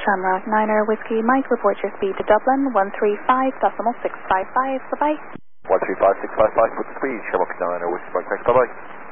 Shamrock 9er Whiskey Mike, report your speed to Dublin, 135.655, bye-bye. 135.655, put the speed, Shamrock 9er Whiskey Mike, thanks, bye-bye.